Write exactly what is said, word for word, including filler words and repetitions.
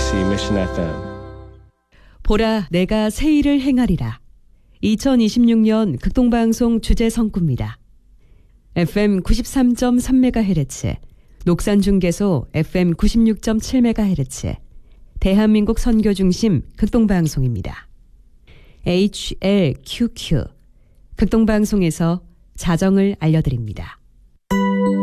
케이비씨 Mission 에프엠. 보라 내가 새 일을 행하리라. 이천이십육 년 극동방송 주제 성구입니다. 에프엠 구십삼 점 삼 메가헤르츠, 녹산중계소 에프엠 구십육 점 칠 메가헤르츠, 대한민국 선교중심 극동방송입니다. 에이치엘큐큐, 극동방송에서 자정을 알려드립니다.